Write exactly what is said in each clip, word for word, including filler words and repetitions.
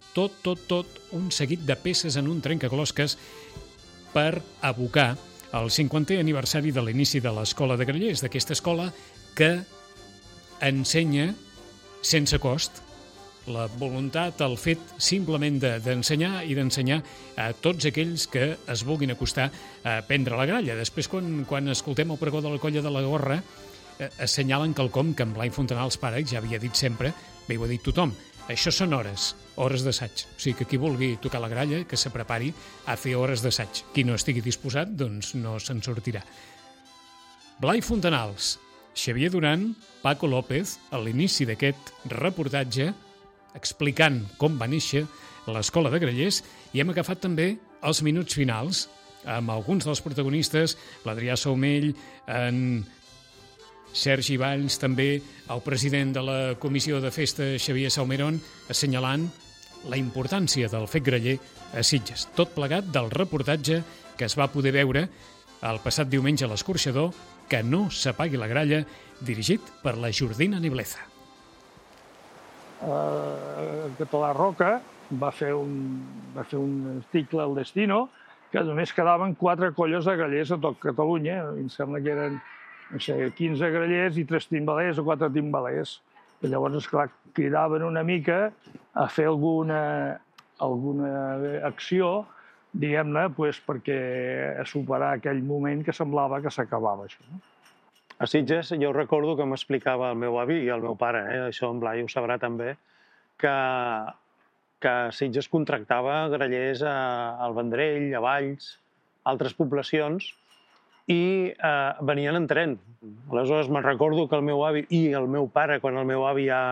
tot, tot, tot un seguit de peces en un trencaclosques per abocar el cinquantè aniversari de l'inici de l'Escola de Grallers, d'aquesta escola que ensenya sense cost. La voluntat, el fet simplement d'ensenyar i d'ensenyar a tots aquells que es vulguin acostar a aprendre la gralla. Després, quan, quan escoltem el pregó de la Colla de la Gorra, eh, assenyalen quelcom que en Blai Fontanals, pare, ja havia dit sempre, bé, ho ha dit tothom, això són hores, hores d'assaig. O sigui que qui vulgui tocar la gralla, que se prepari a fer hores d'assaig. Qui no estigui disposat, doncs no se'n sortirà. Blai Fontanals, Xavier Duran, Paco López, a l'inici d'aquest reportatge, explicant com va néixer l'Escola de Grallers, i hem agafat també els minuts finals amb alguns dels protagonistes, l'Adrià Saumell, en Sergi Valls, també el president de la Comissió de Festa, Xavier Salmerón, assenyalant la importància del fet graller a Sitges. Tot plegat del reportatge que es va poder veure el passat diumenge a l'Escorxador, Que no s'apagui la gralla, dirigit per la Jordina Nibleza. El català Roca va fer un, va fer un article al Destino que només quedaven quatre colles de grallers a tot Catalunya. Em sembla que eren no sé, quinze grallers i tres timbalers o quatre timbalers. I llavors, esclar, cridaven una mica a fer alguna, alguna acció, diguem-ne, pues, perquè a superar aquell moment que semblava que s'acabava això. No? A Sitges jo recordo que m'explicava el meu avi i el meu pare, eh? Això en Blai ho sabrà també, que, que Sitges contractava grallers a, al Vendrell, a Valls, a altres poblacions, i eh, venien en tren. Aleshores me'n recordo que el meu avi i el meu pare, quan el meu avi ja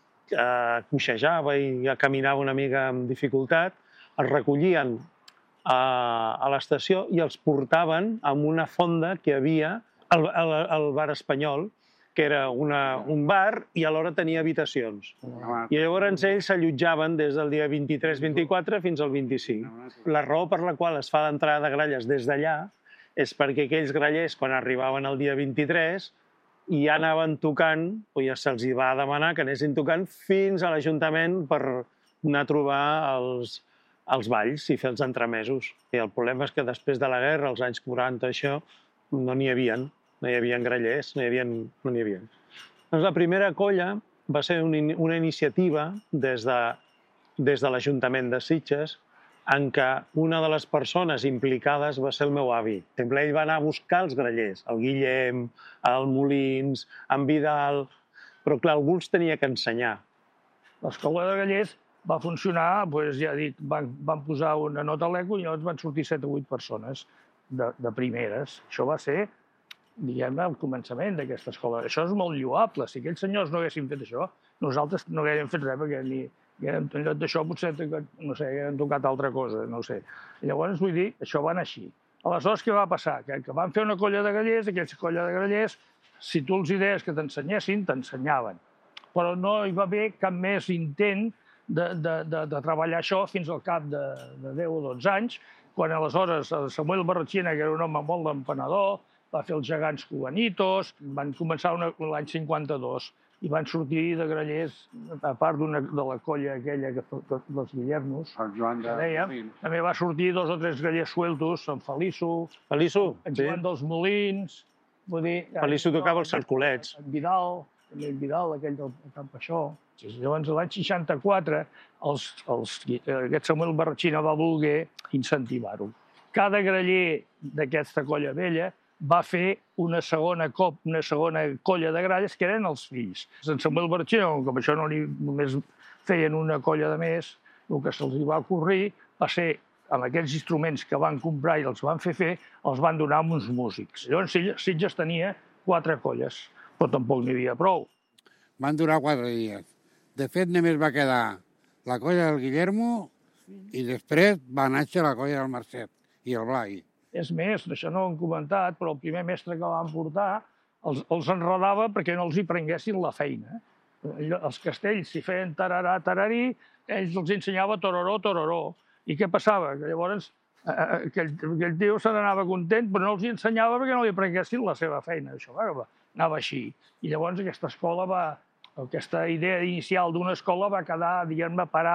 eh, coixejava i ja caminava una mica amb dificultat, els recollien a, a l'estació i els portaven a una fonda que hi havia al, al, al bar espanyol, que era una, un bar i alhora tenia habitacions. I llavors ells s'allotjaven des del dia vint-i-tres vint-i-quatre fins al vint-i-cinc. La raó per la qual es fa l'entrada de gralles des d'allà és perquè aquells grallers, quan arribaven el dia vint-i-tres, ja anaven tocant, o ja se'ls va demanar que anessin tocant fins a l'Ajuntament per anar a trobar els, els balls i fer els entremesos. I el problema és que després de la guerra, als anys quaranta, això, no n'hi havia, no hi havia grallers, no n'hi havia. No n'hi havia. Doncs la primera colla va ser una iniciativa des de, des de l'Ajuntament de Sitges, en què una de les persones implicades va ser el meu avi. Sempre ell va anar a buscar els grallers, el Guillem, el Molins, en Vidal, però clar, algú els tenia que ensenyar. L'escola de grallers va funcionar, doncs, ja dic, van, van posar una nota a l'eco i llavors van sortir set o vuit persones de, de primeres. Això va ser, diguem-ne, el començament d'aquesta escola. Això és molt lloable. Si aquells senyors no haguessin fet això, nosaltres no haguéssim fet res, perquè ni, en lloc d'això potser, no sé, haguéssim tocat altra cosa, no sé. I llavors, vull dir, això va anar així. Aleshores, què va passar? Que, que van fer una colla de grallers, aquells colla de grallers, si tu els idees que t'ensenyessin, t'ensenyaven. Però no hi va haver cap més intent de, de, de, de treballar això fins al cap de, de deu o dotze anys, quan aleshores Samuel Barratxina, que era un home molt empenedor, va fer els gegants cubanitos, van començar l'any cinquanta-dos i van sortir de grallers, a part de la colla aquella, que, que, dels Guillermos, que dèiem, també va sortir dos o tres grallers sueltos, en Feliço, Feliço, en Joan dels Molins, vull dir... Feliço tocava els cercolets. En Vidal, també en Vidal, aquell del Camp Paixó. Llavors, l'any seixanta-quatre, els, els, aquest Samuel Barratxina va voler incentivar-ho. Cada graller d'aquesta colla vella va fer una segona, cop, una segona colla de gralles, que eren els fills. En Samuel Barratxina, com això no li, només feien una colla de més, el que se'ls va ocorrir va ser, amb aquells instruments que van comprar i els van fer fer, els van donar a uns músics. Llavors, Sitges tenia quatre colles, però tampoc n'hi havia prou. Van durar quatre dies. De fet, només va quedar la colla del Guillermo i després va néixer la colla del Marcet i el Blai. És més, això no ho hem comentat, però el primer mestre que van portar els, els enredava perquè no els hi prenguessin la feina. Els castells s'hi feien tararà, tararí, ells els ensenyava tororó, tororó. I què passava? Que llavors eh, aquell, aquell tio se n'anava content, però no els hi ensenyava perquè no li prenguessin la seva feina. Això va, anava així. I llavors aquesta escola va... Aquesta idea inicial d'una escola va quedar, diguem-ne, parada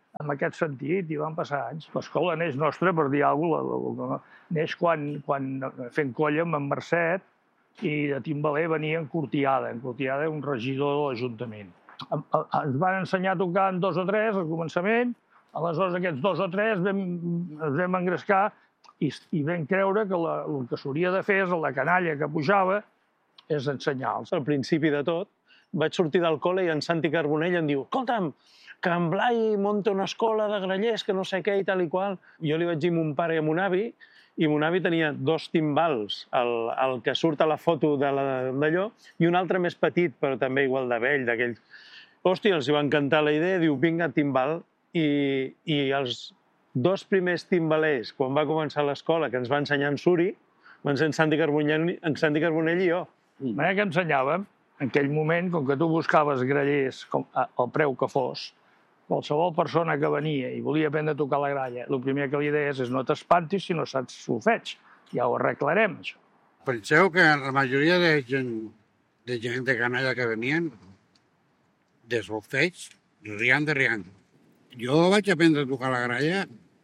en aquest sentit, i van passar anys. L'escola neix nostra, per dir alguna cosa, neix quan, quan fent colla amb en Mercet i de timbaler venia en Cortiada, en Cortiada un regidor de l'Ajuntament. Ens van ensenyar a tocar en dos o tres al començament, aleshores aquests dos o tres vam, ens vam engrescar i, i vam creure que la, el que s'hauria de fer és la canalla que pujava és ensenyar-los. Al principi de tot, vaig sortir del col·le i en Santi Carbonell em diu escolta'm, que en Blai munta una escola de grallers, que no sé què i tal i qual. Jo li vaig dir a mon pare i a mon avi, i mon avi tenia dos timbals, el, el que surt a la foto d'allò, i un altre més petit, però també igual de vell, d'aquells. Hòstia, els va encantar la idea, diu, vinga, timbal, i, i els dos primers timbalers, quan va començar l'escola, que ens va ensenyar en Suri, van ser en Santi Carbonell, en Santi Carbonell i jo. De manera que ensenyàvem, en aquell moment, com que tu buscaves grallers com, al preu que fos, qualsevol persona que venia i volia aprendre a tocar la gralla, el primer que li deies és no t'espantis si no saps solfeig. Ja ho arreglarem, això. Penseu que la majoria de gent de, gent de canalla que venien de solfeig rient de rient. Jo vaig aprendre a tocar la gralla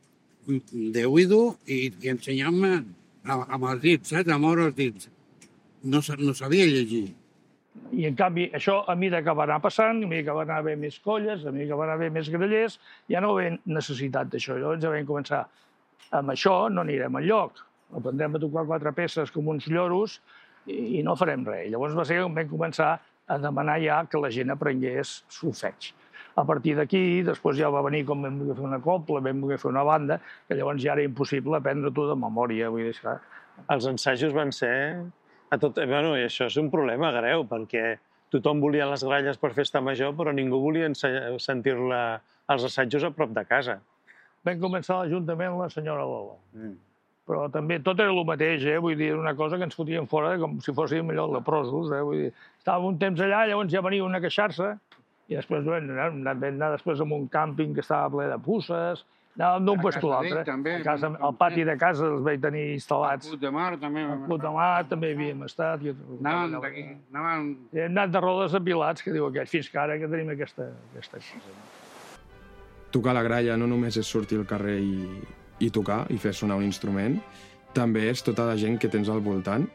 d'oïdo i, i ensenyant-me amb els dits, saps? Amb els dits. No, no sabia llegir. I, en canvi, això, a mesura que va anar passant, a mesura que va anar haver més colles, a mesura que va anar haver més grallers, ja no hi havia necessitat d'això. Llavors ja vam començar, amb això no anirem enlloc. Aprendrem a tocar quatre peces com uns lloros i, i no farem res. Llavors va ser quan vam començar a demanar ja que la gent aprengués solfeig. A partir d'aquí, després ja va venir com vam voler fer una copla, vam voler fer una banda, que llavors ja era impossible aprendre-t'ho de memòria. Vull dir, que... Els ensajos van ser... A tot... bueno, i això és un problema greu, perquè tothom volia les gralles per festa major, però ningú volia sentir-la als assajos a prop de casa. Vam començar a l'Ajuntament amb la senyora Lola. Mm. Però també tot era el mateix, eh? Vull dir, una cosa que ens fotíem fora com si fóssim allò leprosos, eh? Vull dir, estàvem un temps allà, llavors ja venia una a queixar-se, i després vam anar, vam anar després a un càmping que estava ple de pusses, anàvem d'un puesto a l'altre. Al pati de casa els vaig tenir instal·lats. Al Puig de Mar també. Al Puig de Mar també havíem estat. Anàvem d'aquí. Hem anat de rodes apilats, que diu aquell, fins que ara que tenim aquesta, aquesta cosa. Tocar la gralla no només és sortir al carrer i, i tocar i fer sonar un instrument, també és tota la gent que tens al voltant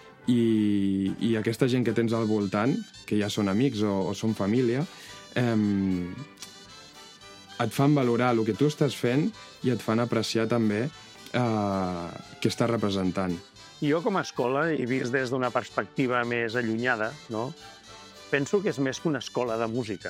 i, i aquesta gent que tens al voltant, que ja són amics o, o són família, eh, et fan valorar el que tu estàs fent i et fan apreciar també eh, què estàs representant. Jo, com a escola, i vist des d'una perspectiva més allunyada, no? Penso que és més que una escola de música.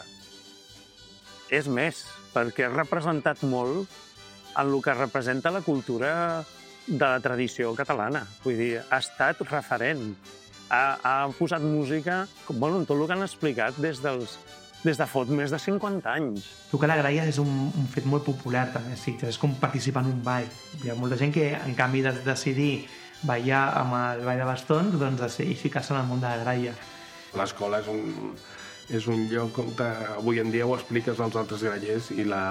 És més, perquè has representat molt en el que representa la cultura de la tradició catalana. Vull dir, ha estat referent. Ha, ha posat música, bueno, en tot el que han explicat des dels des de fot més de cinquanta anys. Tocar la gralla és un, un fet molt popular també a Sitges, és com participar en un ball. Hi ha molta gent que, en canvi de decidir ballar amb el ball de bastons, doncs decideix ficar-se en el món de la gralla. L'escola és un, és un lloc on avui en dia ho expliques als altres grallers i, la...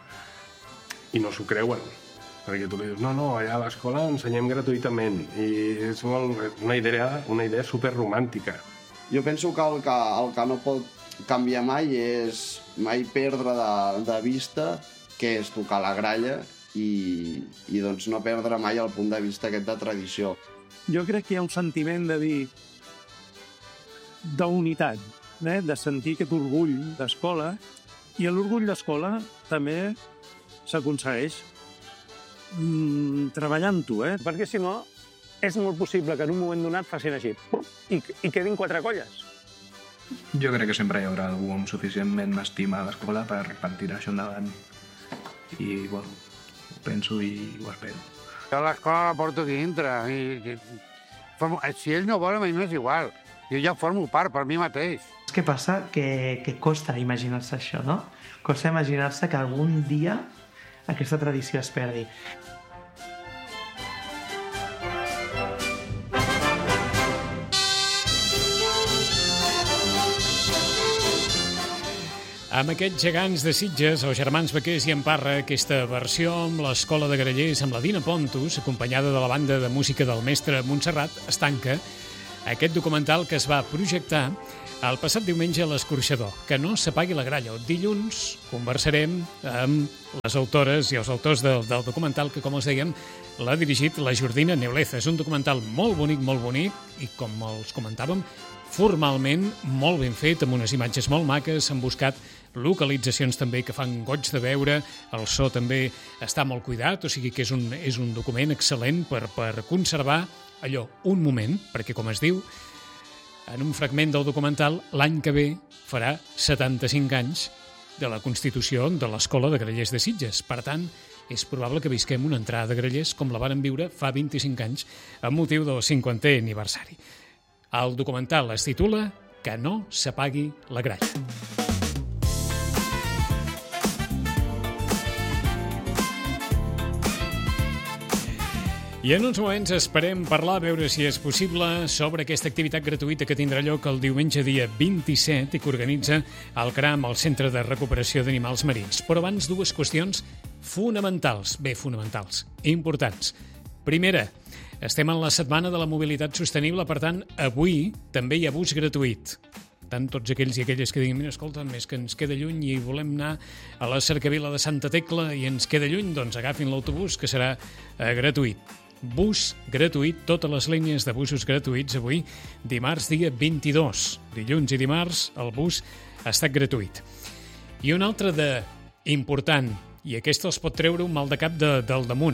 i no s'ho creuen. Perquè tu li dius, no, no, allà a l'escola ensenyem gratuïtament. I és molt, una idea, una idea superromàntica. Jo penso que el que, el que no pot canviar mai és mai perdre de, de vista què és tocar la gralla i, i doncs no perdre mai el punt de vista aquest de tradició. Jo crec que hi ha un sentiment de dir d'unitat, eh? De sentir aquest orgull d'escola, i l'orgull d'escola també s'aconsegueix mm, treballant-ho, eh? Perquè si no és molt possible que en un moment donat facin així i, i quedin quatre colles. Jo crec que sempre hi haurà algú amb suficientment estima a l'escola per, per tirar això endavant. I, bueno, ho penso i ho espero. Jo l'escola la porto dintre. I, i, formo, si ells no volen, a mi m'és igual. Jo ja formo part per mi mateix. Què passa? Que, que costa imaginar-se això, no? Costa imaginar-se que algun dia aquesta tradició es perdi. Amb aquests gegants de Sitges, els germans Baqués i Emparra, aquesta versió amb l'Escola de Grallers, amb la Dina Pontus, acompanyada de la banda de música del mestre Montserrat, es tanca aquest documental que es va projectar el passat diumenge a l'Escorxador, que no s'apagui la gralla. Dilluns conversarem amb les autores i els autors del, del documental que, com els dèiem, l'ha dirigit la Jordina Neuleza. És un documental molt bonic, molt bonic, i com els comentàvem, formalment molt ben fet, amb unes imatges molt maques, s'han buscat localitzacions també que fan goig de veure, el so també està molt cuidat, o sigui que és un, és un document excel·lent per, per conservar allò un moment, perquè com es diu, en un fragment del documental, l'any que ve farà setanta-cinc anys de la constitució de l'Escola de Grallers de Sitges. Per tant, és probable que visquem una entrada de grallers com la varen viure fa vint-i-cinc anys amb motiu del cinquantè aniversari. El documental es titula Que no s'apagui la gralla. I en uns moments esperem parlar, a veure si és possible, sobre aquesta activitat gratuïta que tindrà lloc el diumenge dia vint-i-set i que organitza el CRAM, el Centre de Recuperació d'Animals Marins. Però abans, dues qüestions fonamentals, bé, fonamentals, importants. Primera, estem en la setmana de la mobilitat sostenible, per tant, avui també hi ha bus gratuït. Tant tots aquells i aquelles que diguin, mira, escolta, més que ens queda lluny i volem anar a la cercavila de Santa Tecla i ens queda lluny, doncs agafin l'autobús, que serà eh, gratuït. Bus gratuït, totes les línies de busos gratuïts avui, dimarts dia vint-i-dos. Dilluns i dimarts el bus ha estat gratuït. I un altre de important, i aquest els pot treure un mal de cap de, del damunt.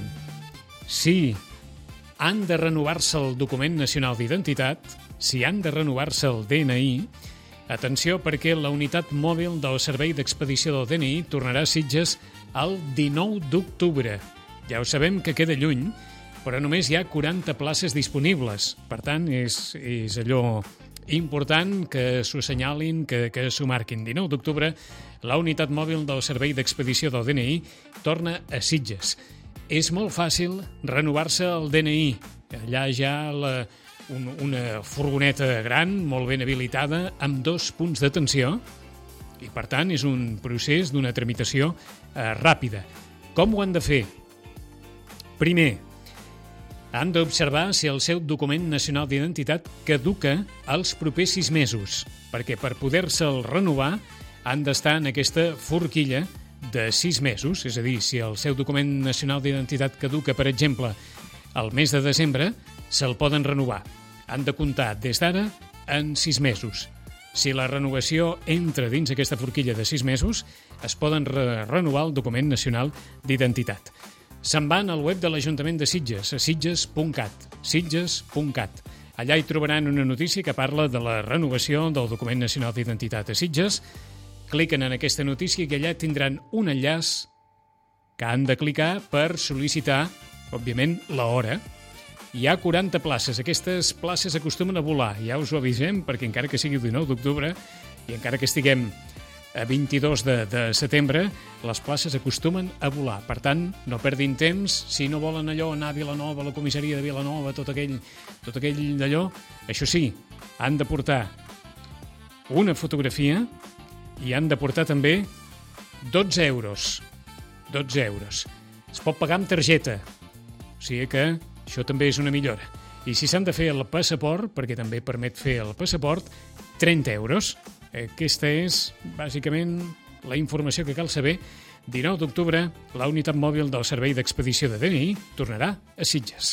Sí, han de renovar-se el document nacional d'identitat, si han de renovar-se el D N I, atenció perquè la unitat mòbil del Servei d'Expedició del D N I tornarà a Sitges el dinou d'octubre. Ja ho sabem que queda lluny, però només hi ha quaranta places disponibles. Per tant, és, és allò important que s'ho assenyalin, que, que s'ho marquin. dinou d'octubre, la unitat mòbil del Servei d'Expedició del D N I torna a Sitges. És molt fàcil renovar-se el D N I. Allà hi ha la, un, una furgoneta gran, molt ben habilitada, amb dos punts d'atenció, i per tant és un procés d'una tramitació eh, ràpida. Com ho han de fer? Primer, han d'observar si el seu document nacional d'identitat caduca els propers sis mesos, perquè per poder-se'l renovar han d'estar en aquesta forquilla de sis mesos, és a dir, si el seu document nacional d'identitat caduca, per exemple, el mes de desembre, se'l poden renovar. Han de comptar des d'ara en sis mesos. Si la renovació entra dins aquesta forquilla de sis mesos, es poden re renovar el document nacional d'identitat. Se'n van al web de l'Ajuntament de Sitges, a sitges punt cat, sitges punt cat. Allà hi trobaran una notícia que parla de la renovació del document nacional d'identitat a Sitges. Cliquen en aquesta notícia i allà tindran un enllaç que han de clicar per sol·licitar, òbviament, l'hora. Hi ha quaranta places. Aquestes places acostumen a volar. Ja us ho avisem, perquè encara que sigui el dinou d'octubre i encara que estiguem a vint-i-dos de, de setembre, les places acostumen a volar. Per tant, no perdin temps. Si no volen allò anar a Vilanova, a la comissaria de Vilanova, tot aquell, tot aquell d'allò, això sí, han de portar una fotografia i han de portar també dotze euros. dotze euros. Es pot pagar amb targeta, o sigui que això també és una millora. I si s'han de fer el passaport, perquè també permet fer el passaport, trenta euros. Aquesta és, bàsicament, la informació que cal saber. dinou d'octubre, la unitat mòbil del Servei d'Expedició de D N I tornarà a Sitges.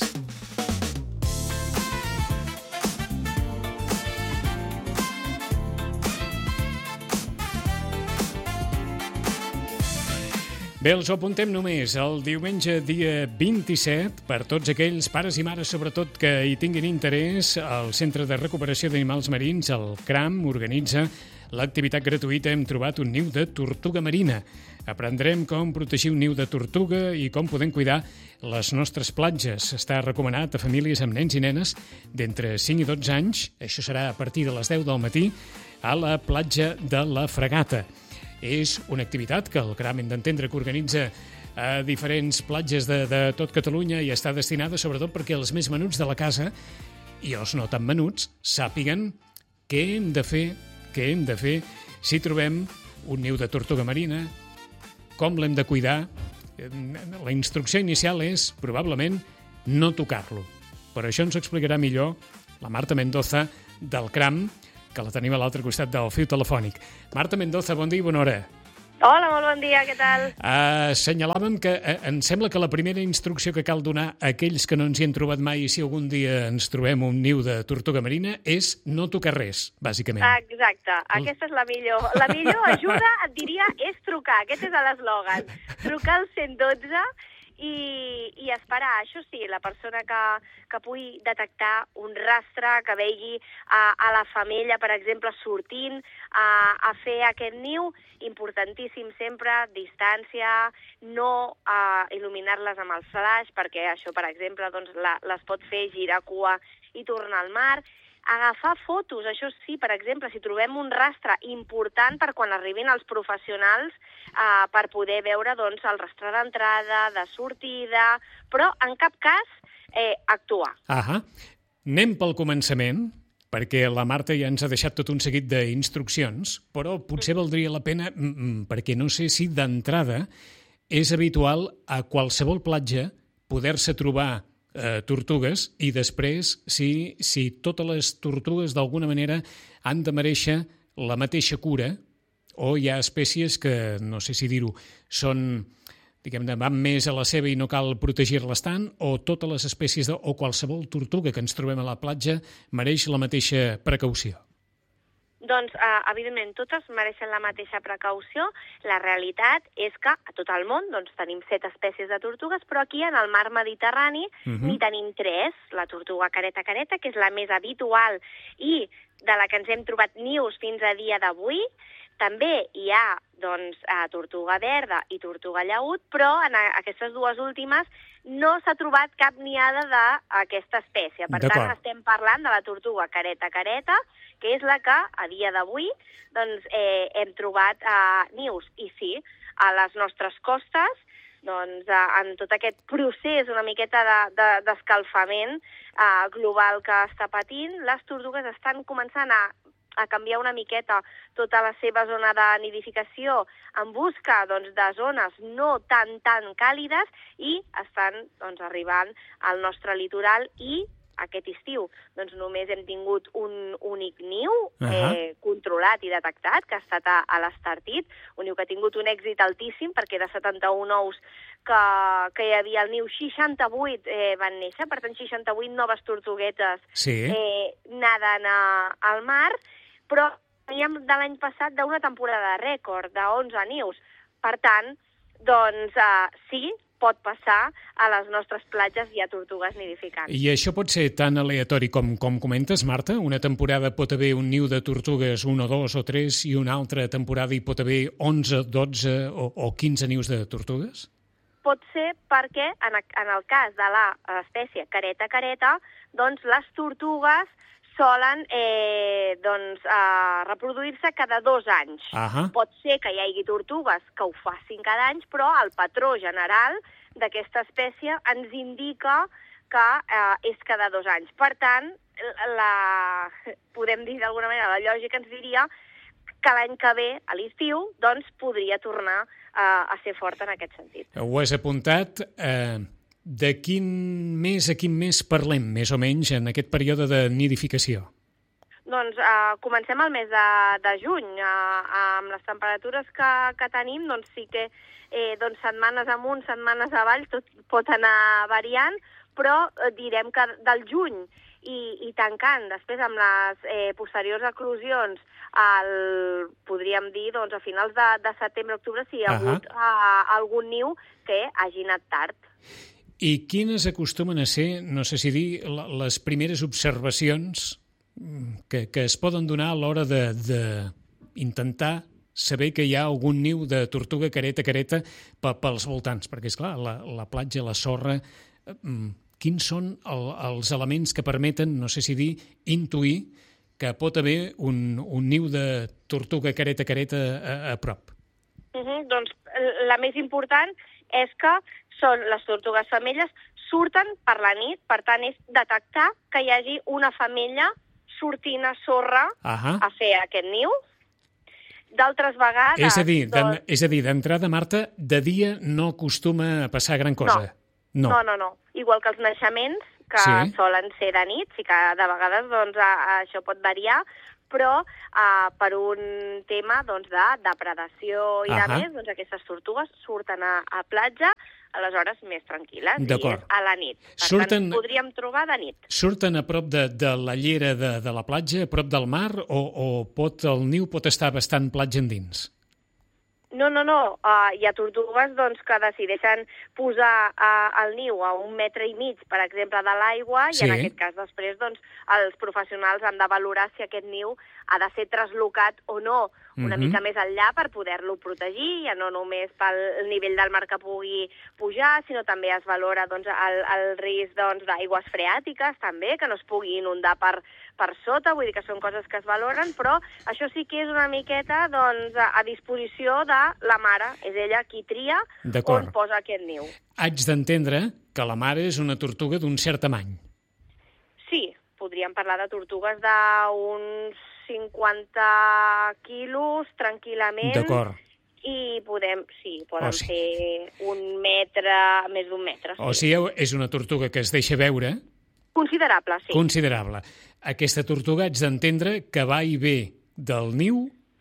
Bé, els ho apuntem només el diumenge dia vint-i-set, per tots aquells pares i mares, sobretot, que hi tinguin interès. El Centre de Recuperació d'Animals Marins, el CRAM, organitza l'activitat gratuïta Hem trobat un niu de tortuga marina. Aprendrem com protegir un niu de tortuga i com podem cuidar les nostres platges. Està recomanat a famílies amb nens i nenes d'entre cinc i dotze anys. Això serà a partir de les deu del matí a la platja de la Fregata. És una activitat que el CRAM hem d'entendre que organitza a diferents platges de, de tot Catalunya i està destinada sobretot perquè els més menuts de la casa i els no tan menuts sàpiguen què hem de fer, què hem de fer si trobem un niu de tortuga marina, com l'hem de cuidar. La instrucció inicial és, probablement, no tocar-lo. Per això ens ho explicarà millor la Marta Mendoza del CRAM, que la tenim a l'altre costat del fiu telefònic. Marta Mendoza, bon dia i bona hora. Hola, molt bon dia, què tal? Uh, senyalàvem que uh, em sembla que la primera instrucció que cal donar a aquells que no ens hi hem trobat mai i si algun dia ens trobem un niu de tortuga marina és no tocar res, bàsicament. Exacte, aquesta és la millor. La millor ajuda, et diria, és trucar. Aquest és l'eslògan. Trucar al cent dotze i, i esperar. Això sí, la persona que, que pugui detectar un rastre, que vegi a, a la femella, per exemple, sortint a, a fer aquest niu, importantíssim sempre, distància, no uh, il·luminar-les amb el flash, perquè això, per exemple, doncs, la, les pot fer girar cua i tornar al mar. Agafar fotos, això sí, per exemple, si trobem un rastre important per quan arribin els professionals eh, per poder veure doncs, el rastre d'entrada, de sortida, però en cap cas eh, actuar. Ahà. Anem pel començament, perquè la Marta ja ens ha deixat tot un seguit d'instruccions, però potser valdria la pena, perquè no sé si d'entrada és habitual a qualsevol platja poder-se trobar Eh, tortugues i després si, si totes les tortugues d'alguna manera han de mereixer la mateixa cura o hi ha espècies que, no sé si dir-ho, són, diguem-ne, van més a la seva i no cal protegir-les tant, o totes les espècies de, o qualsevol tortuga que ens trobem a la platja mereix la mateixa precaució. Doncs, eh, evidentment, totes mereixen la mateixa precaució. La realitat és que a tot el món doncs, tenim set espècies de tortugues, però aquí, en el mar Mediterrani, uh-huh. n'hi tenim tres. La tortuga careta-careta, que és la més habitual i de la que ens hem trobat nius fins a dia d'avui. També hi ha doncs, eh, tortuga verda i tortuga llaüt, però en aquestes dues últimes no s'ha trobat cap niada d'aquesta espècie. Per tant, estem parlant de la tortuga careta-careta, que és la que, a dia d'avui, doncs, eh, hem trobat eh, nius. I sí, a les nostres costes, doncs, eh, en tot aquest procés una miqueta d'escalfament de, de, eh, global que està patint, les tortugues estan començant a a canviar una miqueta tota la seva zona de nidificació en busca doncs, de zones no tan, tan càlides i estan doncs, arribant al nostre litoral i aquest estiu doncs, només hem tingut un únic niu uh-huh. eh, controlat i detectat, que ha estat a, a l'Estartit, un niu que ha tingut un èxit altíssim perquè de setanta-un ous que, que hi havia al niu, seixanta-vuit eh, van néixer, per tant seixanta-vuit noves tortuguetes sí. eh, naden a, al mar, però veníem de l'any passat d'una temporada rècord, d'onze nius. Per tant, doncs eh, sí, pot passar a les nostres platges i a tortugues nidificants. I això pot ser tan aleatori com, com comentes, Marta? Una temporada pot haver un niu de tortugues, un o dos o tres, i una altra temporada hi pot haver onze, dotze o, o quinze nius de tortugues? Pot ser perquè, en, en el cas de l'espècie careta-careta, doncs les tortugues solen eh, doncs, eh, reproduir-se cada dos anys. Uh-huh. Pot ser que hi hagi tortugues que ho facin cada any, però el patró general d'aquesta espècie ens indica que eh, és cada dos anys. Per tant, la, podem dir d'alguna manera, la lògica ens diria que l'any que ve, a l'estiu, doncs podria tornar eh, a ser fort en aquest sentit. Ho has apuntat... Eh... De quin mes a quin mes parlem, més o menys, en aquest període de nidificació? Doncs eh, comencem el mes de, de juny. Eh, amb les temperatures que, que tenim, doncs sí que eh, doncs setmanes amunt, setmanes avall, tot pot anar variant, però eh, direm que del juny i, i tancant, després amb les eh, posteriors eclosions, el, podríem dir doncs, a finals de, de setembre-octubre, si hi ha hagut uh-huh. eh, algun niu que hagi anat tard. I quines acostumen a ser, no sé si dir, les primeres observacions que, que es poden donar a l'hora d'intentar saber que hi ha algun niu de tortuga careta-careta pels voltants? Perquè, esclar, la, la platja, la sorra... Quins són el, els elements que permeten, no sé si dir, intuir que pot haver un, un niu de tortuga careta-careta a, a prop? Uh-huh, doncs la més important és que són les tortugues femelles, surten per la nit, per tant és detectar que hi hagi una femella sortint a sorra uh-huh. a fer aquest niu. D'altres vegades... És a dir, doncs... és a dir, d'entrada, Marta, de dia no acostuma a passar gran cosa. No, no, no. no. Igual que els naixements, que sí. solen ser de nit, sí que de vegades doncs, a, a això pot variar, però uh, per un tema doncs, de depredació i de més, doncs aquestes tortugues surten a, a platja a les hores més tranquil·les, i és a la nit. Per surten, tant, podríem trobar de nit. Surten a prop de, de la llera de, de la platja, a prop del mar, o, o pot, el niu pot estar bastant platja endins? No, no, no. Uh, hi ha tortugues doncs, que decideixen posar uh, el niu a un metre i mig, per exemple, de l'aigua, sí. I en aquest cas després doncs, els professionals han de valorar si aquest niu ha de ser traslocat o no, una uh-huh. mica més enllà per poder-lo protegir, ja no només pel nivell del mar que pugui pujar, sinó també es valora doncs, el, el risc doncs, d'aigües freàtiques, també, que no es pugui inundar per, per sota, vull dir que són coses que es valoren, però això sí que és una miqueta doncs, a, a disposició de la mare, és ella qui tria on posa aquest niu. Haig d'entendre que la mare és una tortuga d'un cert tamany. Sí, podríem parlar de tortugues d'uns cinquanta quilos, tranquil·lament. D'acord. I podem, sí, poden o sigui... ser un metre, més d'un metre. Sí. O sigui, és una tortuga que es deixa veure. Considerable, sí. Considerable. Aquesta tortuga haig d'entendre que va i ve del niu.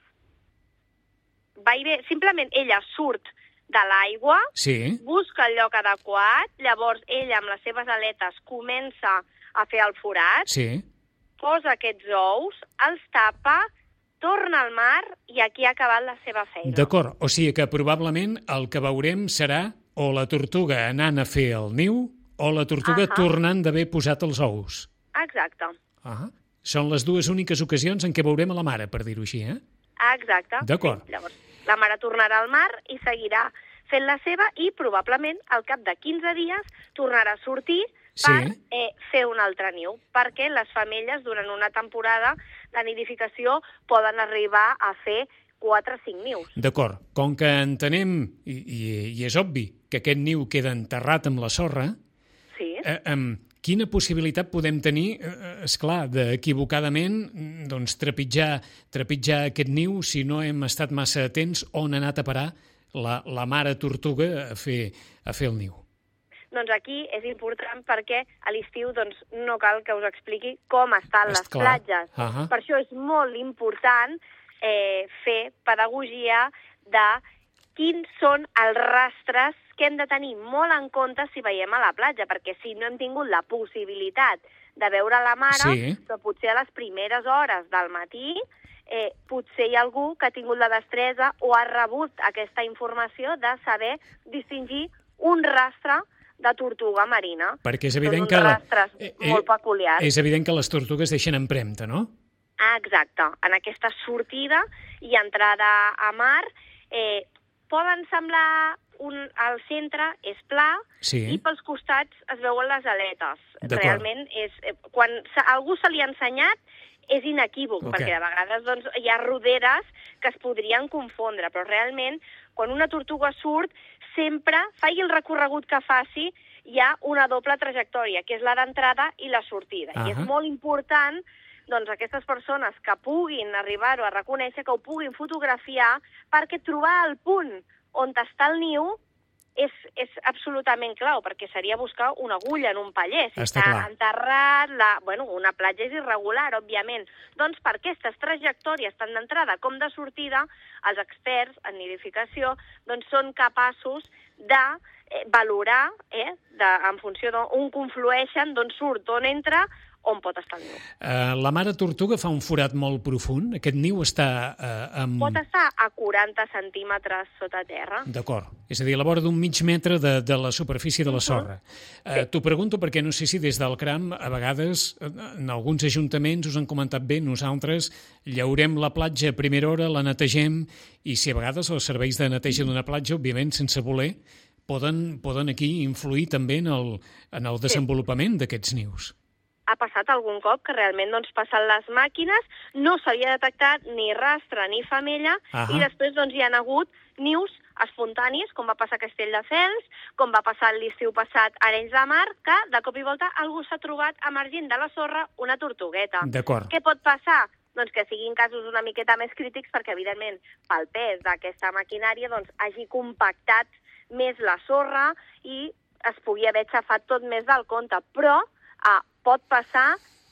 Va i ve, simplement ella surt de l'aigua, sí. busca el lloc adequat, llavors ella amb les seves aletes comença a fer el forat, sí. posa aquests ous, els tapa, torna al mar i aquí ha acabat la seva feina. D'acord, o sigui que probablement el que veurem serà o la tortuga anant a fer el niu o la tortuga uh-huh. tornant d'haver posat els ous. Exacte. Uh-huh. Són les dues úniques ocasions en què veurem a la mare, per dir-ho així, eh? Exacte. D'acord. Sí, llavors, la mare tornarà al mar i seguirà fent la seva i probablement al cap de quinze dies tornarà a sortir per sí. eh, fer un altre niu, perquè les femelles durant una temporada de nidificació poden arribar a fer quatre o cinc nius. D'acord. Com que entenem, i, i, i és obvi, que aquest niu queda enterrat amb la sorra, sí. eh, eh, quina possibilitat podem tenir, eh, esclar, d'equivocadament doncs, trepitjar, trepitjar aquest niu si no hem estat massa atents on ha anat a parar la, la mare tortuga a fer, a fer el niu? Doncs aquí és important perquè a l'estiu doncs, no cal que us expliqui com estan les Esclar. platges. Uh-huh. Per això és molt important eh, fer pedagogia de quins són els rastres que hem de tenir molt en compte si veiem a la platja, perquè si no hem tingut la possibilitat de veure la mare, sí. però potser a les primeres hores del matí eh, potser hi ha algú que ha tingut la destresa o ha rebut aquesta informació de saber distingir un rastre de tortuga marina. Perquè és evident Són que... uns La... rastres eh, molt peculiars. És evident que les tortugues deixen empremta, no? Ah, exacte. En aquesta sortida i entrada a mar eh, poden semblar... Un, al centre és pla sí. i pels costats es veuen les aletes. Realment, és, quan a algú se li ha ensenyat, és inequívoc, okay. perquè de vegades doncs, hi ha roderes que es podrien confondre, però realment, quan una tortuga surt, sempre, faci el recorregut que faci, hi ha una doble trajectòria, que és la d'entrada i la sortida. Uh-huh. I és molt important doncs, aquestes persones que puguin arribar-ho a reconèixer, que ho puguin fotografiar, perquè trobar el punt on està el niu és, és absolutament clau, perquè seria buscar una agulla en un paller. Si està, està enterrat, la, bueno, una platja és irregular, òbviament. Doncs per aquestes trajectòries, tant d'entrada com de sortida, els experts en nidificació doncs, són capaços de eh, valorar, eh, de, en funció d'on conflueixen, d'on surt, d'on entra, on pot estar el niu. Uh, la mare tortuga fa un forat molt profund? Aquest niu està... Uh, amb... Pot estar a quaranta centímetres sota terra. D'acord. És a dir, a la vora d'un mig metre de, de la superfície de la sorra. Uh-huh. Uh, T'ho pregunto perquè no sé si des del CRAM, a vegades, en alguns ajuntaments us han comentat bé, nosaltres llaurem la platja a primera hora, la netegem, i si a vegades els serveis de neteja d'una platja, òbviament, sense voler, poden, poden aquí influir també en el, en el desenvolupament sí. d'aquests nius. Ha passat algun cop que realment doncs, passen les màquines, no s'havia detectat ni rastre ni femella, uh-huh. i després doncs, hi ha hagut nius espontanis, com va passar a Castelldefels, com va passar l'estiu passat a Arenys de Mar, que de cop i volta algú s'ha trobat emergint de la sorra una tortugueta. D'acord. Què pot passar? Doncs que siguin casos una miqueta més crítics perquè, evidentment, pel pes d'aquesta maquinària doncs, hagi compactat més la sorra i es pugui haver aixafat tot més del compte. Però ah, pot passar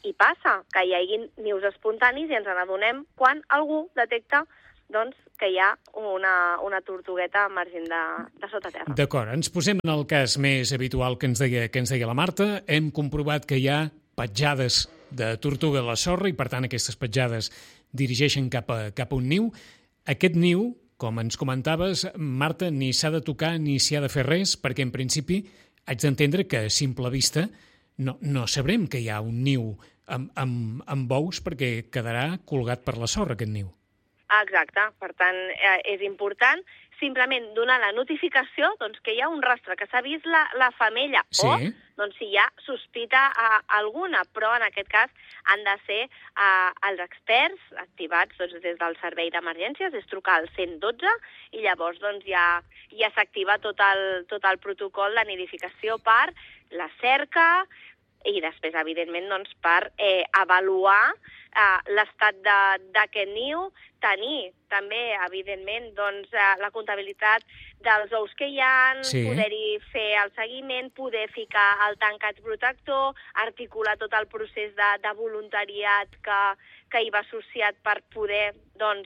i passa que hi hagi nius espontanis i ens n'adonem quan algú detecta doncs, que hi ha una, una tortugueta emergent de, de sota terra. D'acord, ens posem en el cas més habitual que ens deia, que ens deia la Marta. Hem comprovat que hi ha petjades de tortuga a la sorra i, per tant, aquestes petjades dirigeixen cap a, cap a un niu. Aquest niu, com ens comentaves, Marta, ni s'ha de tocar ni s'hi ha de fer res, perquè, en principi, haig d'entendre que, a simple vista, no, no sabrem que hi ha un niu amb, amb, amb ous perquè quedarà colgat per la sorra, aquest niu. Exacte, per tant, eh, és important simplement donar la notificació doncs, que hi ha un rastre, que s'ha vist la, la femella, sí. o doncs, si hi ha sospita eh, alguna, però en aquest cas han de ser eh, els experts activats doncs, des del servei d'emergències, és trucar al cent i dotze i llavors doncs, ja, ja s'activa tot el, tot el protocol de nidificació per la cerca i després, evidentment, doncs, per eh, avaluar eh, l'estat d'aquest niu, tenir també, evidentment, doncs, eh, la comptabilitat dels ous que hi ha, sí. poder-hi fer el seguiment, poder ficar el tancat protector, articular tot el procés de, de voluntariat que, que hi va associat per poder doncs,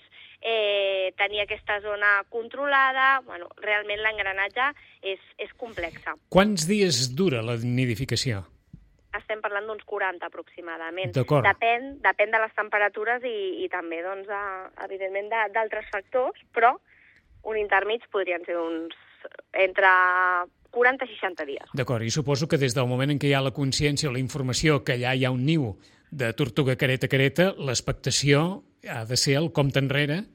eh, tenir aquesta zona controlada. Bueno, realment l'engranatge és, és complexa. Quants dies dura la nidificació? Estem parlant d'uns quaranta aproximadament. D'acord. Depèn, depèn de les temperatures i, i també, doncs, a, evidentment, d'altres factors, però un intermig podrien ser uns entre quaranta i seixanta dies. D'acord, i suposo que des del moment en què hi ha la consciència o la informació que allà hi ha un niu de tortuga careta careta, l'expectació ha de ser el compte enrere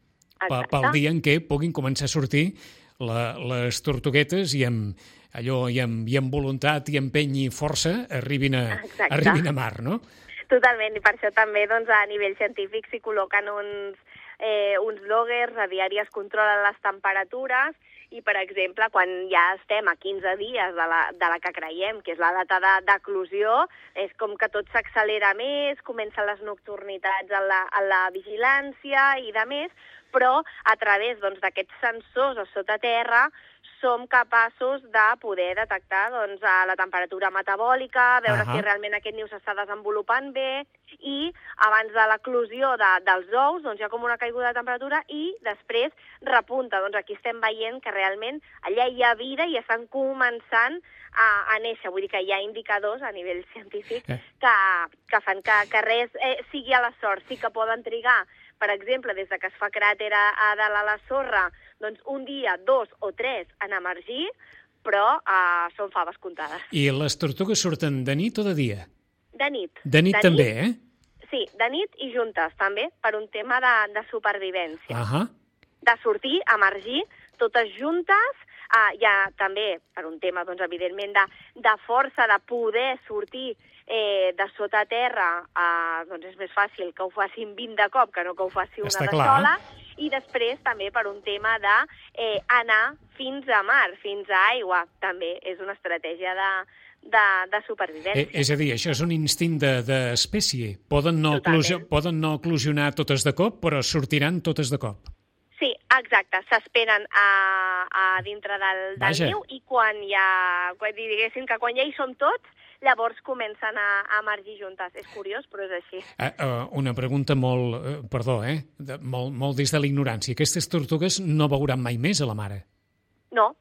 pe, pel dia en què puguin començar a sortir la, les tortuguetes i amb allò i amb, i amb voluntat i empeny i força arribin a, arribin a mar, no? Totalment, i per això també doncs, a nivell científic s'hi col·loquen uns, eh, uns loggers, a diari es controlen les temperatures i, per exemple, quan ja estem a quinze dies de la, de la que creiem, que és la data d'eclosió, és com que tot s'accelera més, comencen les nocturnitats en la, en la vigilància i de més, però a través doncs, d'aquests sensors a sota terra som capaços de poder detectar doncs, la temperatura metabòlica, veure uh-huh. si realment aquest niu s'està desenvolupant bé i abans de l'eclosió de, dels ous doncs, hi ha com una caiguda de temperatura i després repunta. Doncs aquí estem veient que realment allà hi ha vida i estan començant a, a néixer. Vull dir que hi ha indicadors a nivell científic eh. que, que fan que, que res eh, sigui a la sort. Sí que poden trigar, per exemple, des de que es fa cràter a, a dalt a la sorra, doncs un dia, dos o tres en emergir, però uh, són faves comptades. I les tortugues surten de nit o de dia? De nit. De nit de també, nit, eh? Sí, de nit i juntes, també, per un tema de, de supervivència. Uh -huh. De sortir, emergir, totes juntes, uh, ja també per un tema, doncs, evidentment, de, de força, de poder sortir eh, de sota terra, uh, doncs és més fàcil que ho facin vint de cop que no que ho faci una Està de clar. sola, i després també per un tema de eh, anar fins a mar, fins a aigua, també és una estratègia de, de, de supervivència. Eh, és a dir, això és un instint d'espècie. De, poden, no eclosio, poden no eclosionar totes de cop, però sortiran totes de cop. Sí, exacte, s'esperen a, a dintre del, del niu i quan ja, quan, diguéssim que quan ja hi som tots, llavors comencen a, a emergir juntes. És curiós, però és així. Uh, uh, una pregunta molt, uh, perdó, eh? De, molt, molt des de la ignorància. Aquestes tortugues no veuran mai més a la mare? No,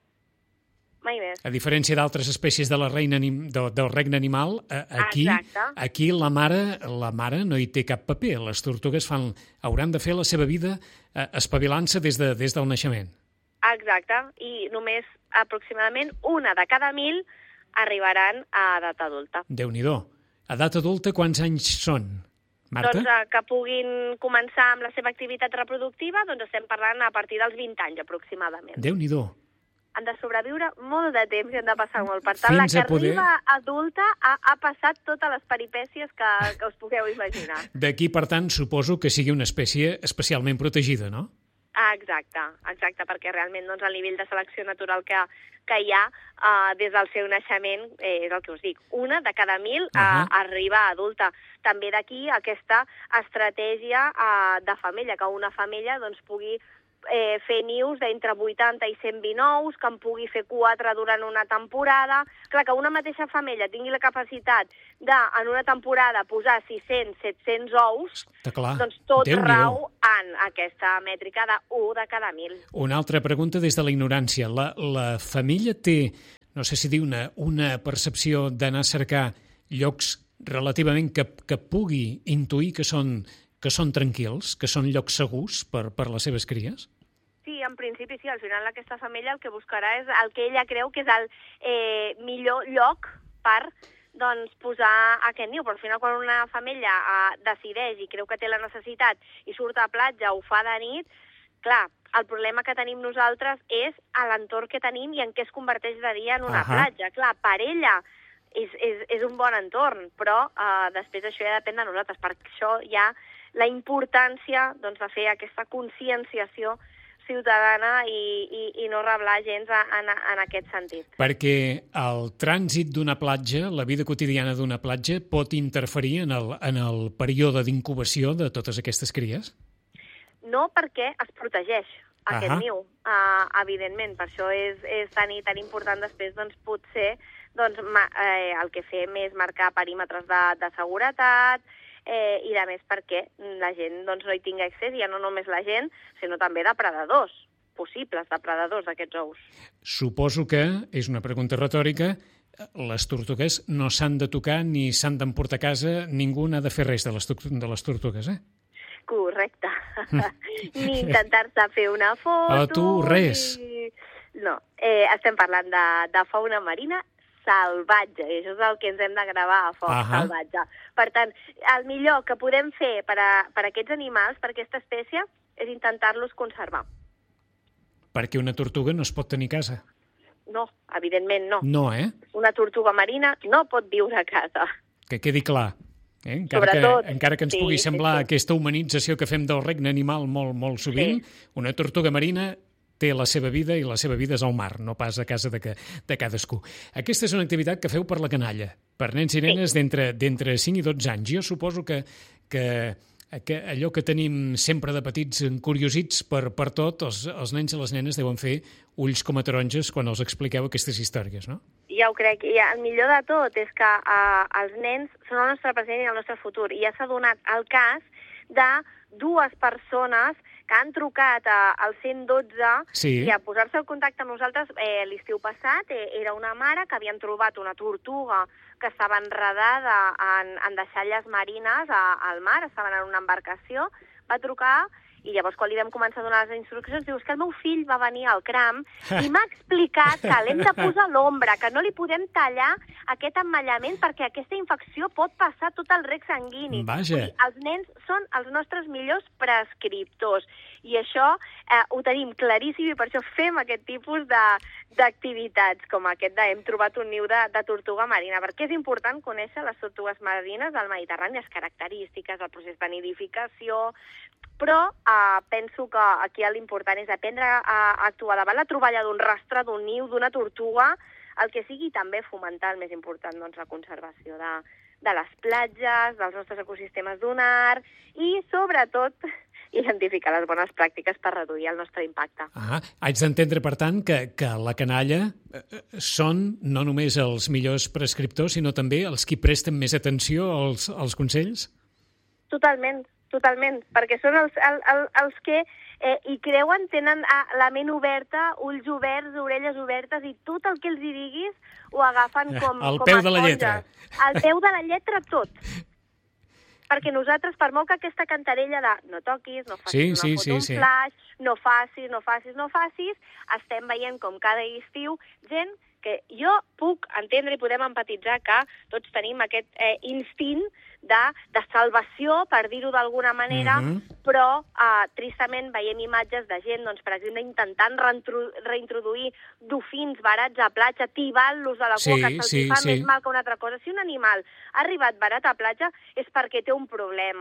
mai més. A diferència d'altres espècies de la reina, de, del regne animal, uh, aquí, Exacte. aquí la mare, la mare no hi té cap paper. Les tortugues fan, hauran de fer la seva vida uh, espavilant-se des, de, des del naixement. Exacte, i només aproximadament una de cada mil arribaran a edat adulta. Déu-n'hi-do. A edat adulta quants anys són, Marta? Doncs eh, que puguin començar amb la seva activitat reproductiva, doncs estem parlant a partir dels vint anys aproximadament. Déu-n'hi-do. Han de sobreviure molt de temps i han de passar molt. Per tant, Fins la que poder... arriba adulta ha, ha passat totes les peripècies que, que us pugueu imaginar. D'aquí, per tant, suposo que sigui una espècie especialment protegida, no? Ah, exacte, exacte, perquè realment doncs, el nivell de selecció natural que, que hi ha uh, des del seu naixement eh, és el que us dic, una de cada mil uh, uh, arriba a adulta. També d'aquí aquesta estratègia uh, de femella, que una femella doncs, pugui eh, fer nius d'entre vuitanta i cent vint ous, que en pugui fer quatre durant una temporada. Clar, que una mateixa femella tingui la capacitat de, en una temporada, posar sis-cents, set-cents ous, clar. Doncs tot Déu-n'hi-do. rau en aquesta mètrica d'un de cada mil. Una altra pregunta des de la ignorància. La, la família té, no sé si dir, una, una percepció d'anar a cercar llocs relativament que, que pugui intuir que són, que són tranquils, que són llocs segurs per, per les seves cries? Sí, en principi sí. Al final aquesta família el que buscarà és el que ella creu que és el eh, millor lloc per doncs, posar aquest niu. Però al final quan una família eh, decideix i creu que té la necessitat i surt a platja o fa de nit, clar, el problema que tenim nosaltres és a l'entorn que tenim i en què es converteix de dia en una Ahà. platja. Clar, per ella és, és, és un bon entorn, però eh, després això ja depèn de nosaltres. Per això hi ha la importància doncs, de fer aquesta conscienciació ciutadana i, i, i no reblar gens en, en aquest sentit. Perquè el trànsit d'una platja, la vida quotidiana d'una platja, pot interferir en el, en el període d'incubació de totes aquestes cries? No, perquè es protegeix aquest Ahà. niu, uh, evidentment. Per això és, és tan i tan important després, doncs, potser doncs, ma, eh, el que fem és marcar perímetres de, de seguretat, eh, i a més perquè la gent doncs, no hi tingui accés, ja no només la gent, sinó també depredadors, possibles depredadors d'aquests ous. Suposo que, és una pregunta retòrica, les tortugues no s'han de tocar ni s'han d'emportar a casa, ningú n'ha de fer res de les, de les tortugues, eh? Correcte. Ni intentar-se fer una foto... A tu, res. Ni... No, eh, estem parlant de, de fauna marina salvatge, i això és el que ens hem de gravar a foc, Ahà. salvatge. Per tant, el millor que podem fer per a, per a aquests animals, per a aquesta espècie, és intentar-los conservar. Perquè una tortuga no es pot tenir a casa. No, evidentment no. No, eh? Una tortuga marina no pot viure a casa. Que quedi clar. Eh? Encara, Sobretot, que, encara que ens sí, pugui sí, semblar sí. aquesta humanització que fem del regne animal molt, molt sovint, Sí. una tortuga marina té la seva vida i la seva vida és al mar, no pas a casa de, que, de cadascú. Aquesta és una activitat que feu per la canalla, per nens i nenes Sí. d'entre d'entre cinc i dotze anys. Jo suposo que, que, que allò que tenim sempre de petits curiosits per, per tot, els, els nens i les nenes deuen fer ulls com a taronges quan els expliqueu aquestes històries, no? Ja ho crec. I el millor de tot és que eh, els nens són el nostre present i el nostre futur. I ja s'ha donat el cas de dues persones que han trucat a, al cent dotze Sí. i a posar-se en contacte amb nosaltres eh, l'estiu passat. Eh, era una mare que havien trobat una tortuga que estava enredada en, en deixalles marines a, al mar, estaven en una embarcació, va trucar i llavors quan li vam començar a donar les instruccions diu que el meu fill va venir al cram i m'ha explicat que l'hem de posar a l'ombra, que no li podem tallar aquest emmallament perquè aquesta infecció pot passar tot el rec sanguini. Vaja. Vull dir, els nens són els nostres millors prescriptors i això eh, ho tenim claríssim i per això fem aquest tipus de, d'activitats com aquest de hem trobat un niu de, de tortuga marina, perquè és important conèixer les tortugues marines del Mediterrani, les característiques, el procés de nidificació, però eh, penso que aquí l'important és aprendre a, a actuar davant la troballa d'un rastre, d'un niu, d'una tortuga, el que sigui també fomentar el més important, doncs, la conservació de, de les platges, dels nostres ecosistemes dunar i, sobretot, identificar les bones pràctiques per reduir el nostre impacte. Ah, haig d'entendre, per tant, que, que la canalla eh, són no només els millors prescriptors, sinó també els qui presten més atenció als, als consells? Totalment, totalment, perquè són els, el, el, els que eh, hi creuen, tenen ah, la ment oberta, ulls oberts, orelles obertes, i tot el que els hi diguis ho agafen com, Al com peu a de la esponja. lletra. Al peu de la lletra tot. Perquè nosaltres, per molt que aquesta cantarella de no toquis, no facis Sí, una sí, foto, sí, un sí. flash, no facis, no facis, no facis, estem veient com cada estiu gent que jo puc entendre i podem empatitzar que tots tenim aquest eh, instint de, de salvació, per dir-ho d'alguna manera, Mhm. però eh, tristament veiem imatges de gent, doncs, per exemple, intentant reintro- reintroduir dofins barats a platja, tibant-los de la Sí, cua, que se'ls sí, fa sí. més mal que una altra cosa. Si un animal ha arribat barat a platja és perquè té un problema,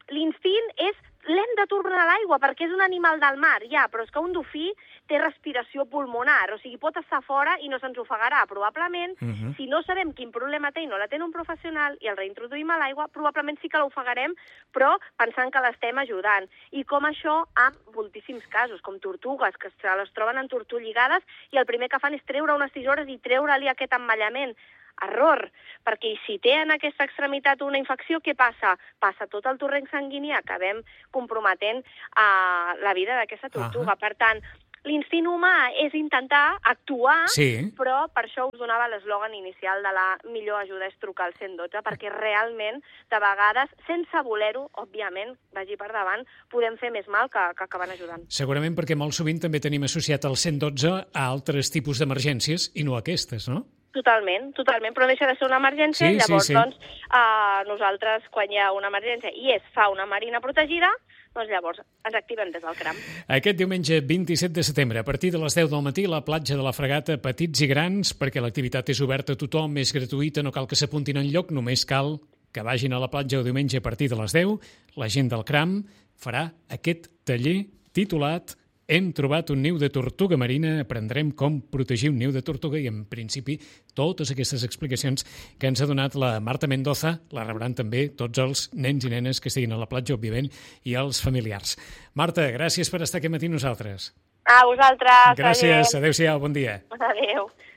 l'instint és l'hem de tornar a l'aigua perquè és un animal del mar, ja, però és que un dofí té respiració pulmonar, o sigui, pot estar fora i no se'ns ofegarà. Probablement, uh -huh. si no sabem quin problema té i no l'atén un professional i el reintroduïm a l'aigua, probablement sí que l'ofegarem, però pensant que l'estem ajudant. I com això amb moltíssims casos, com tortugues, que se les troben en tortolligades i el primer que fan és treure unes tisores i treure-li aquest emmallament. Error, perquè si té en aquesta extremitat una infecció, què passa? Passa tot el torrent sanguini, acabem comprometent uh, la vida d'aquesta tortuga. Uh -huh. Per tant, l'instint humà és intentar actuar, sí. però per això us donava l'eslògan inicial de la millor ajuda és trucar al cent dotze, perquè realment, de vegades, sense voler-ho, òbviament, vagi per davant, podem fer més mal que, que acaben ajudant. Segurament perquè molt sovint també tenim associat el cent dotze a altres tipus d'emergències i no a aquestes, no? Totalment, totalment, però deixa de ser una emergència, sí, llavors, sí, sí. doncs, uh, nosaltres, quan hi ha una emergència i és fauna marina protegida, doncs llavors ens activem des del CRAM. Aquest diumenge vint-i-set de setembre, a partir de les deu del matí, la platja de la Fragata, petits i grans, perquè l'activitat és oberta a tothom, és gratuïta, no cal que s'apuntin enlloc, només cal que vagin a la platja el diumenge a partir de les deu. La gent del CRAM farà aquest taller titulat Hem trobat un niu de tortuga marina, aprendrem com protegir un niu de tortuga i, en principi, totes aquestes explicacions que ens ha donat la Marta Mendoza la rebran també tots els nens i nenes que estiguin a la platja, òbviament, i els familiars. Marta, gràcies per estar aquest matí amb nosaltres. A vosaltres. Gràcies, adéu-siau, bon dia. Adéu.